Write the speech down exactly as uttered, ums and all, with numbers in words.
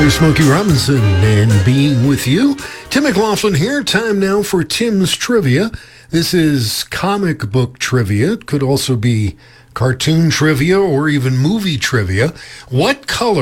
There's Smokey Robinson and Being With You. Tim McLaughlin here. Time now for Tim's Trivia. This is comic book trivia. It could also be cartoon trivia or even movie trivia. What color